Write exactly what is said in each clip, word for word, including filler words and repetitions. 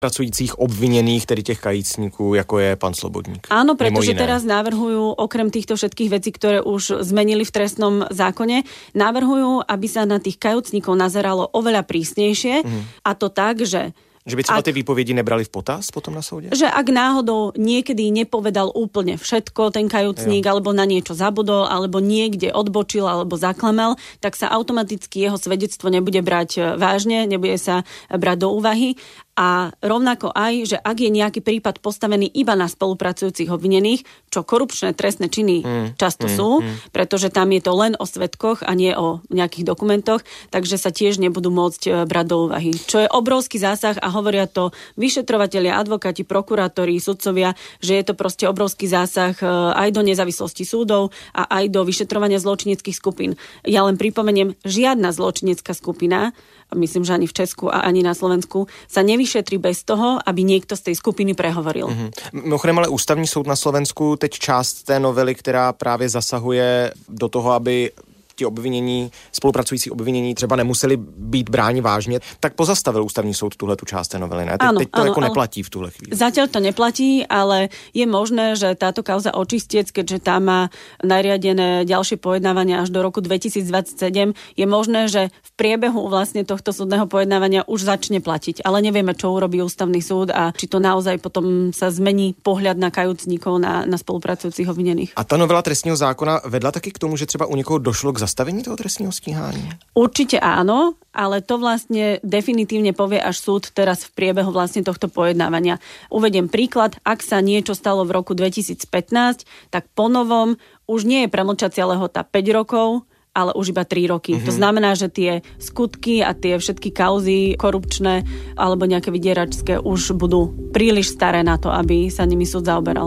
pracujících obvinených, tedy těch kajícníků, jako je pan Slobodník. Áno, pretože teraz navrhujú, okrem týchto všetkých vecí, ktoré už zmenili v trestnom zákone, navrhujú, aby sa na tých kajúcníkov nazeralo oveľa prísnejšie, mm. a to tak, že Že by třeba ty výpovědi nebrali v potaz potom na soudě? Že ak náhodou niekedy nepovedal úplne všetko ten kajúcník, jo. alebo na niečo zabudol, alebo niekde odbočil, alebo zaklamal, tak sa automaticky jeho svedectvo nebude brať vážne, nebude sa brať do úvahy. A rovnako aj, že ak je nejaký prípad postavený iba na spolupracujúcich obvinených, čo korupčné trestné činy mm, často mm, sú, mm. pretože tam je to len o svedkoch a nie o nejakých dokumentoch, takže sa tiež nebudú môcť brať do úvahy. Čo je obrovský zásah a hovoria to vyšetrovatelia, advokáti, prokurátori, sudcovia, že je to proste obrovský zásah aj do nezávislosti súdov a aj do vyšetrovania zločineckých skupín. Ja len pripomeniem, žiadna zločinecká skupina, myslím, že ani v Česku a ani na Slovensku, sa nevyšetrí bez toho, aby niekto z tej skupiny prehovoril. Mm-hmm. Mimochodem, ale Ústavní soud na Slovensku teď část té novely, která právě zasahuje do toho, aby ti obvinění, spolupracující obvinění třeba nemuseli být bráni vážně, tak pozastavil Ústavní soud tuhle tu část té novely, ne? Teď, áno, teď to áno, jako áno. neplatí v tuhle chvíli. Zatiaľ to neplatí, ale je možné, že táto kauza očistiec, keďže tá má nariadené ďalšie pojednávania až do roku dvetisícdvadsaťsedem, je možné, že v priebehu vlastne tohto súdneho pojednávania už začne platiť. Ale nevieme, čo urobí Ústavný súd a či to naozaj potom sa zmení pohľad na kajúcníkov, na, na spolupracujúcich obvinených. A ta novela trestního zákona vedla taky k tomu, že třeba u někoho došlo k zastavení toho trestního stíhání? Určite áno, ale to vlastne definitívne povie až súd teraz v priebehu vlastne tohto pojednávania. Uvediem príklad, ak sa niečo stalo v roku dvetisícpätnásť, tak po novom už nie je premlčacia lehota päť rokov, ale už iba tri roky. Mm-hmm. To znamená, že tie skutky a tie všetky kauzy korupčné alebo nejaké vydieračské už budú príliš staré na to, aby sa nimi súd zaoberal.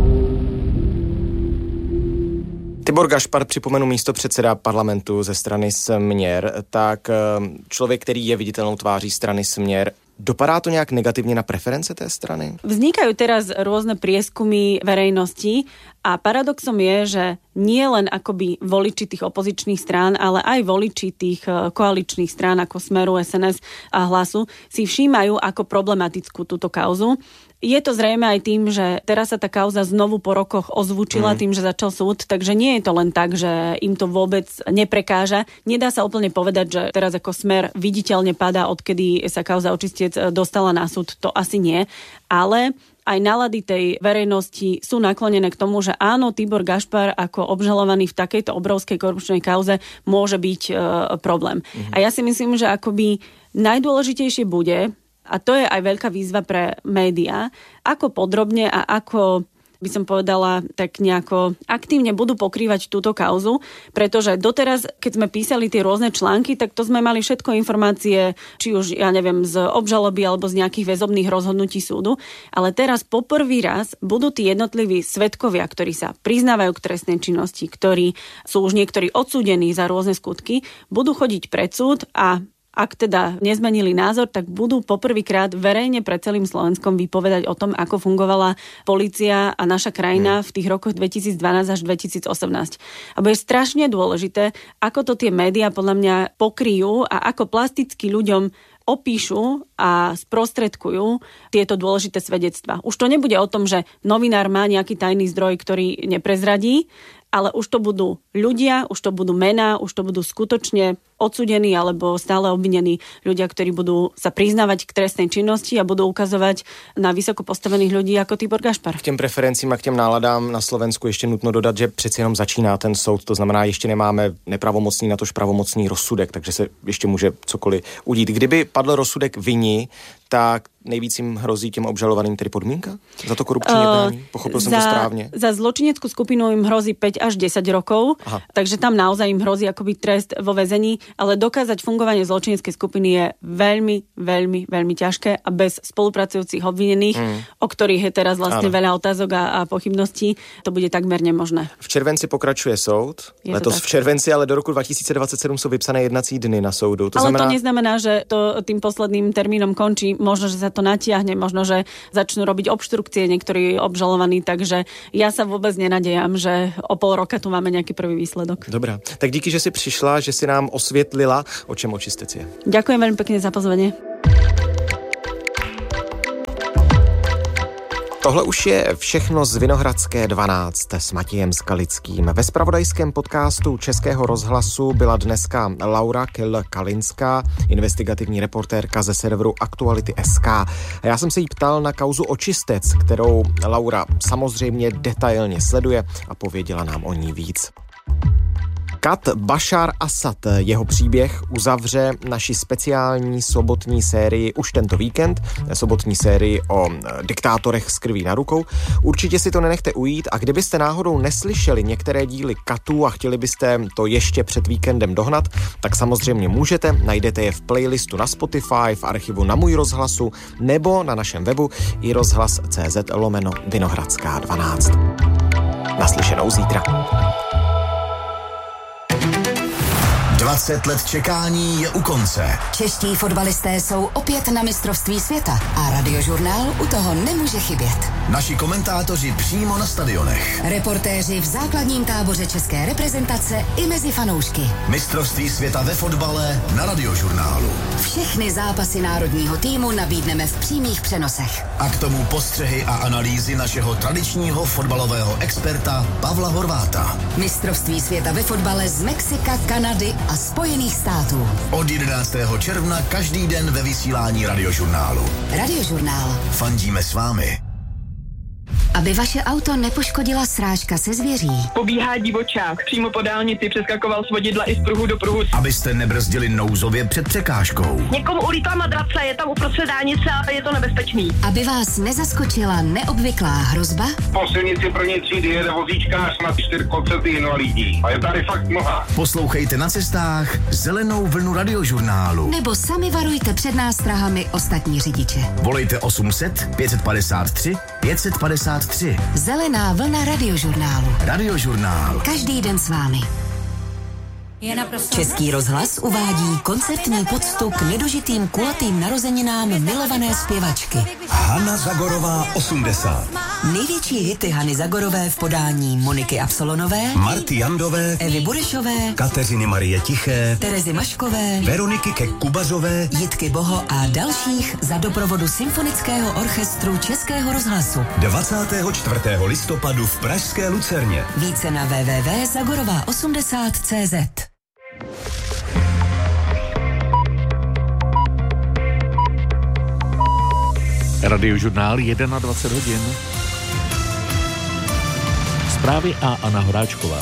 Tibor Gašpar, připomenu místopředseda parlamentu ze strany Směr, tak člověk, který je viditelnou tváří strany Směr, dopadá to nejak negativne na preference tej strany? Vznikajú teraz rôzne prieskumy verejnosti a paradoxom je, že nie len akoby voliči tých opozičných strán, ale aj voliči tých koaličných strán ako Smeru, es en es a Hlasu si všímajú ako problematickú túto kauzu. Je to zrejme aj tým, že teraz sa tá kauza znovu po rokoch ozvučila mm. tým, že začal súd, takže nie je to len tak, že im to vôbec neprekáža. Nedá sa úplne povedať, že teraz ako Smer viditeľne padá, odkedy sa kauza očistiec dostala na súd, to asi nie, ale aj nálady tej verejnosti sú naklonené k tomu, že áno, Tibor Gašpar ako obžalovaný v takejto obrovskej korupčnej kauze môže byť e, problém. Mm. A ja si myslím, že akoby najdôležitejšie bude, a to je aj veľká výzva pre médiá, ako podrobne a ako by som povedala, tak nejako aktívne budú pokrývať túto kauzu, pretože doteraz, keď sme písali tie rôzne články, tak to sme mali všetko informácie, či už, ja neviem, z obžaloby alebo z nejakých väzobných rozhodnutí súdu, ale teraz poprvý raz budú tí jednotliví svedkovia, ktorí sa priznávajú k trestnej činnosti, ktorí sú už niektorí odsúdení za rôzne skutky, budú chodiť pred súd a ak teda nezmenili názor, tak budú poprvýkrát verejne pred celým Slovenskom vypovedať o tom, ako fungovala polícia a naša krajina v tých rokoch dvetisícdvanásť až dvetisícosemnásť. A bude strašne dôležité, ako to tie médiá podľa mňa pokryjú a ako plasticky ľuďom opíšu a sprostredkujú tieto dôležité svedectvá. Už to nebude o tom, že novinár má nejaký tajný zdroj, ktorý neprezradí, ale už to budú ľudia, už to budú mená, už to budú skutočne odsúdení alebo stále obvinení ľudia, ktorí budú sa priznávať k trestnej činnosti a budú ukazovať na vysoko postavených ľudí ako Tibor Gašpar. K těm preferencím a k těm náladám na Slovensku ještě nutno dodat, že přeci jenom začíná ten soud, to znamená, ještě nemáme nepravomocný, natož pravomocný rozsudek, takže se ještě může cokoliv udít. Kdyby padl rozsudek vini, tak nejvíc jim hrozí těm obžalovaným tedy podmínka za to korupční uh, jednání? Pochopil jsem to správne? Za zločineckú skupinu im hrozí päť až desať rokov, Aha. takže tam naozaj im hrozí akoby trest vo väzení, ale dokázať fungovanie zločineckej skupiny je veľmi, veľmi, veľmi ťažké a bez spolupracujúcich obvinených, mm. o ktorých je teraz vlastne Áno. veľa otázok a, a pochybností, to bude takmer nemožné. V červenci pokračuje soud, je letos v červenci, ale do roku dvetisícdvadsaťsedem sú vypsané jednací dny na soudu. To ale znamená... to neznamená, že to tým posledným termínom končí. Možno, že sa to natiahne, možno, že začnú robiť obštrukcie niektorí obžalovaní, takže ja sa vôbec nenadejam, že o pol roka tu máme nejaký prvý výsledok. Dobrá, tak díky, že si prišla, že si nám osvietlila, o čem očistec je. Ďakujem veľmi pekne za pozvanie. Tohle už je všechno z Vinohradské dvanáct s Matějem Skalickým. Ve zpravodajském podcastu Českého rozhlasu byla dneska Laura Kell-Kalinská, investigativní reportérka ze serveru Aktuality tečka es ká. A já jsem se jí ptal na kauzu Očistec, kterou Laura samozřejmě detailně sleduje a pověděla nám o ní víc. Kat Bašar Asad, jeho příběh uzavře naši speciální sobotní sérii už tento víkend, sobotní sérii o diktátorech s krví na rukou. Určitě si to nenechte ujít a kdybyste náhodou neslyšeli některé díly Katů a chtěli byste to ještě před víkendem dohnat, tak samozřejmě můžete, najdete je v playlistu na Spotify, v archivu na Můj rozhlasu nebo na našem webu i rozhlas tečka cé zet lomeno Vinohradská dvanáct. Naslyšenou zítra. dvacet let čekání je u konce. Čeští fotbalisté jsou opět na mistrovství světa a Radiožurnál u toho nemůže chybět. Naši komentátoři přímo na stadionech. Reportéři v základním táboře české reprezentace i mezi fanoušky. Mistrovství světa ve fotbale na Radiožurnálu. Všechny zápasy národního týmu nabídneme v přímých přenosech. A k tomu postřehy a analýzy našeho tradičního fotbalového experta Pavla Horváta. Mistrovství světa ve fotbale z Mexika, Kanady a Spojených států. Od jedenáctého června každý den ve vysílání Radiožurnálu. Radiožurnál. Fandíme s vámi. Aby vaše auto nepoškodila srážka se zvěří. Pobíhá divočák, přímo po dálnici přeskakoval z vodidla i z pruhu do pruhu. Abyste nebrzdili nouzově před překážkou. Někomu ulítla madrace, je tam uprostřed dálnice a je to nebezpečný. Aby vás nezaskočila neobvyklá hrozba. Po silnici první třídy jede vozíčkář na čtyřkolcetý invalidní. A je tady fakt mnoha. Poslouchejte na cestách Zelenou vlnu Radiožurnálu. Nebo sami varujte před nástrahami ostatní řidiče. Volejte osm set pět padesát tři pět padesát tři. Zelená vlna Radiožurnálu. Radiožurnál. Každý den s vámi. Český rozhlas uvádí koncertní poctu k nedožitým kulatým narozeninám milované zpěvačky. Hana Zagorová osmdesát. Největší hity Hany Zagorové v podání Moniky Absolonové, Marty Jandové, Evy Burešové, Kateřiny Marie Tiché, Terezy Maškové, Veroniky Kek-Kubařové, Jitky Boho a dalších za doprovodu Symfonického orchestru Českého rozhlasu. dvacátého čtvrtého listopadu v pražské Lucerně. Více na w w w tečka zagorová osmdesát tečka cé zet. Radiožurnál dvacet jedna hodin. Zprávy a Anna Horáčková.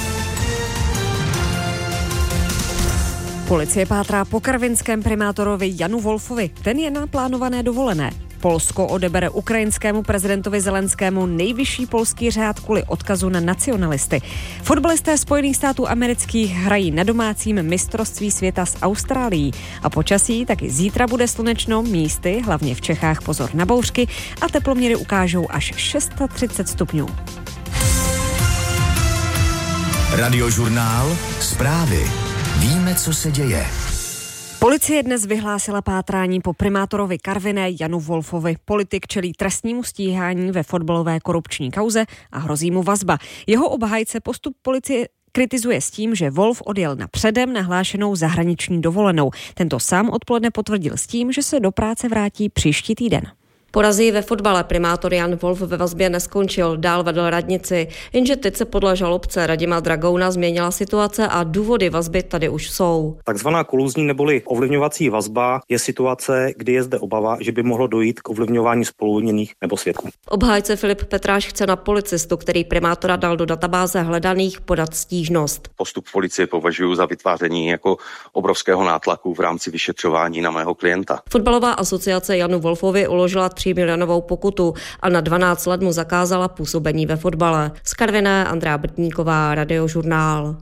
Policie pátrá po karvinském primátorovi Janu Wolfovi. Ten je na plánované dovolené. Polsko odebere ukrajinskému prezidentovi Zelenskému nejvyšší polský řád kvůli odkazu na nacionalisty. Fotbalisté Spojených států amerických hrají na domácím mistrovství světa s Austrálií. A počasí taky zítra bude slunečno, místy, hlavně v Čechách pozor na bouřky a teploměry ukážou až třicet šest stupňů. Radiožurnál. Zprávy. Víme, co se děje. Policie dnes vyhlásila pátrání po primátorovi Karviné Janu Wolfovi. Politik čelí trestnímu stíhání ve fotbalové korupční kauze a hrozí mu vazba. Jeho obhájce postup policie kritizuje s tím, že Wolf odjel na předem nahlášenou zahraniční dovolenou. Tento sám odpoledne potvrdil s tím, že se do práce vrátí příští týden. Porazí ve fotbale primátor Jan Wolf ve vazbě neskončil, dál vedl radnici, jenže teď se podle žalobce Radima Dragouna změnila situace a důvody vazby tady už jsou. Takzvaná koluzní neboli ovlivňovací vazba je situace, kdy je zde obava, že by mohlo dojít k ovlivňování spoluviněných nebo svědků. Obhájce Filip Petráš chce na policistu, který primátora dal do databáze hledaných, podat stížnost. Postup policie považuji za vytváření jako obrovského nátlaku v rámci vyšetřování na mého klienta. Fotbalová asociace Janu Wolfovi uložila tři milionovou pokutu a na dvanáct let mu zakázala působení ve fotbale. Z Karviné Andrea Brtníková, Radiožurnál.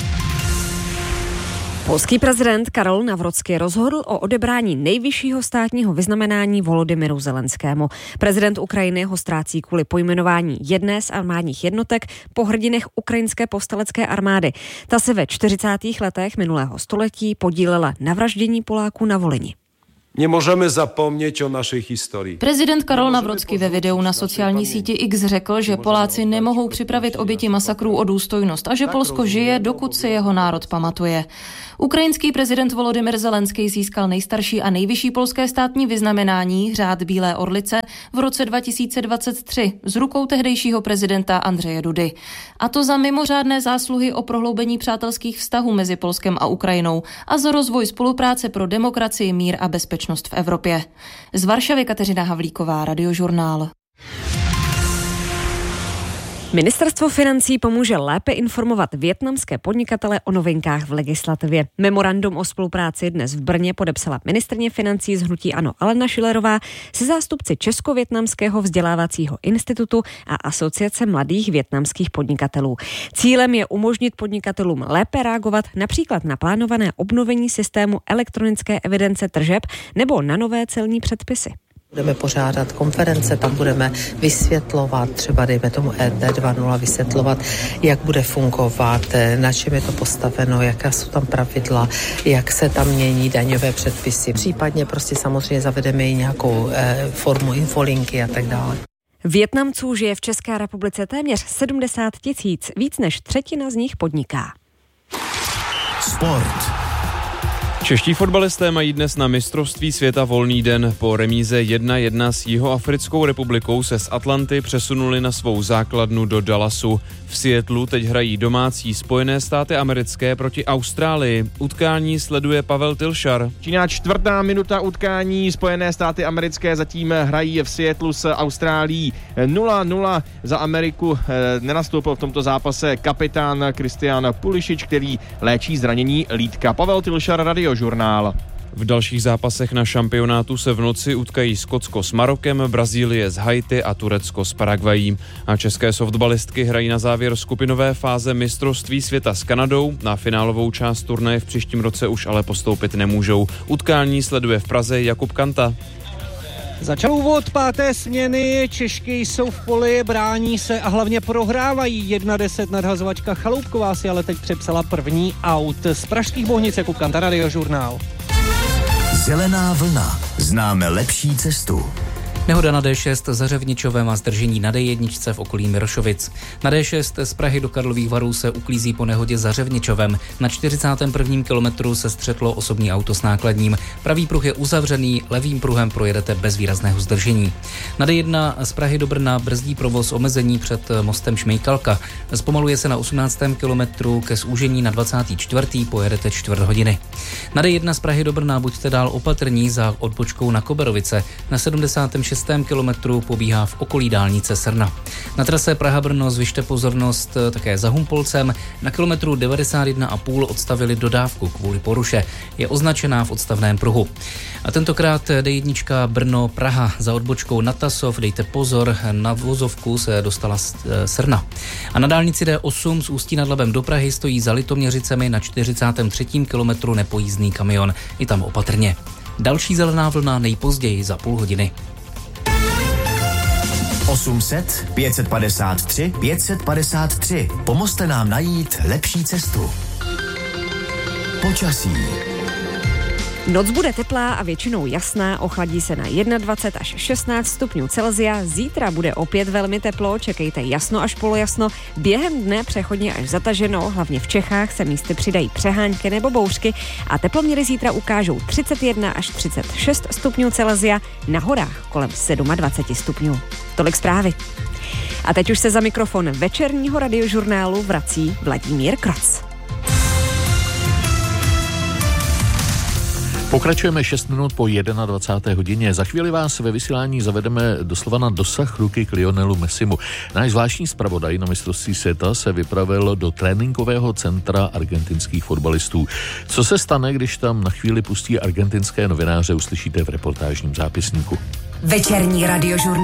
Polský prezident Karol Nawrocki rozhodl o odebrání nejvyššího státního vyznamenání Volodymyru Zelenskému. Prezident Ukrajiny ho ztrácí kvůli pojmenování jedné z armádních jednotek po hrdinech ukrajinské povstalecké armády. Ta se ve čtyřicátých letech minulého století podílela na vraždění Poláků na Volyni. Nemůžeme zapomnět o naší historii. Prezident Karol Nawrocki ve videu na sociální síti X řekl, že Poláci nemohou připravit oběti masakrů o důstojnost a že Polsko žije, dokud se jeho národ pamatuje. Ukrajinský prezident Volodymyr Zelenský získal nejstarší a nejvyšší polské státní vyznamenání Řád Bílé orlice v roce dva tisíce dvacet tři z rukou tehdejšího prezidenta Andřeje Dudy. A to za mimořádné zásluhy o prohloubení přátelských vztahů mezi Polskem a Ukrajinou a za rozvoj spolupráce pro demokracii, mír a bezpečnost v Evropě. Z Varšavy Kateřina Havlíková, Radiožurnál. Ministerstvo financí pomůže lépe informovat vietnamské podnikatele o novinkách v legislativě. Memorandum o spolupráci dnes v Brně podepsala ministryně financí z hnutí ANO Alena Schillerová se zástupci Česko-vietnamského vzdělávacího institutu a Asociace mladých vietnamských podnikatelů. Cílem je umožnit podnikatelům lépe reagovat například na plánované obnovení systému elektronické evidence tržeb nebo na nové celní předpisy. Budeme pořádat konference, tam budeme vysvětlovat, třeba dejme tomu E T dva nula, vysvětlovat, jak bude fungovat, na čem je to postaveno, jaká jsou tam pravidla, jak se tam mění daňové předpisy. Případně prostě samozřejmě zavedeme i nějakou eh, formu infolinky a tak dále. Vietnamců žije v České republice téměř sedmdesát tisíc, víc než třetina z nich podniká. Sport. Čeští fotbalisté mají dnes na mistrovství světa volný den. Po remíze jedna jedna s Jihoafrickou republikou se z Atlanty přesunuli na svou základnu do Dallasu. V Seattlu teď hrají domácí Spojené státy americké proti Austrálii. Utkání sleduje Pavel Tilšar. Začíná čtvrtá minuta utkání. Spojené státy americké zatím hrají v Seattlu s Austrálií nula nula. Za Ameriku nenastoupil v tomto zápase kapitán Christian Pulisic, který léčí zranění lítka. Pavel Tilšar, Radiožurnál. V dalších zápasech na šampionátu se v noci utkají Skotsko s Marokem, Brazílie s Haiti a Turecko s Paraguayí. A české softbalistky hrají na závěr skupinové fáze mistrovství světa s Kanadou. Na finálovou část turnaje v příštím roce už ale postoupit nemůžou. Utkání sleduje v Praze Jakub Kanta. Začal úvod páté směny, Češky jsou v poli, brání se a hlavně prohrávají. jedna deset nadhazovačka Chaloupková si ale teď přepsala první aut. Z pražských Bohnic Jakub Kanta, Radiožurnál. Zelená vlna. Známe lepší cestu. Nehoda na D šest za Řevničovem a zdržení na D jedna v okolí Mirošovic. Na D šest z Prahy do Karlových Varů se uklízí po nehodě za Řevničovem. Na čtyřicátém prvním kilometru se střetlo osobní auto s nákladním. Pravý pruh je uzavřený, levým pruhem projedete bez výrazného zdržení. Na D jedna z Prahy do Brna brzdí provoz omezení před mostem Šmejkalka. Zpomaluje se na osmnáctém kilometru, ke zúžení na dvacátém čtvrtém pojedete čtvrt hodiny. Na D jedna z Prahy do Brna buďte dál opatrní za odbočkou na Koberovice. Na sedmdesátém šestém kilometru pobíhá v okolí dálnice Srna. Na trase Praha-Brno zvyšte pozornost také za Humpolcem. Na kilometru devadesát jedna a půl odstavili dodávku kvůli poruše. Je označená v odstavném pruhu. A tentokrát D jedna Brno-Praha za odbočkou na Tasov. Dejte pozor, na vozovku se dostala Srna. A na dálnici D osm z Ústí nad Labem do Prahy stojí za Litoměřicemi na čtyřicátém třetím kilometru nepojízdný kamion. I tam opatrně. Další zelená vlna nejpozději za půl hodiny. osm set, pět set padesát tři, pět set padesát tři. Pomozte nám najít lepší cestu. Počasí. Noc bude teplá a většinou jasná, ochladí se na dvacet jedna až šestnáct stupňů Celsia. Zítra bude opět velmi teplo, čekejte jasno až polojasno. Během dne přechodně až zataženo, hlavně v Čechách se místy přidají přehánky nebo bouřky a teploměry zítra ukážou třicet jedna až třicet šest stupňů Celsia, na horách kolem dvacet sedm stupňů. Tolik zprávy. A teď už se za mikrofon večerního Radiožurnálu vrací Vladimír Kroc. Pokračujeme šest minut po dvacáté jedné hodině. Za chvíli vás ve vysílání zavedeme doslova na dosah ruky k Lionelu Messimu. Náš zvláštní zpravodaj na mistrovství světa se vypravil do tréninkového centra argentinských fotbalistů. Co se stane, když tam na chvíli pustí argentinské novináře, uslyšíte v reportážním zápisníku. Večerní Radiožurnál.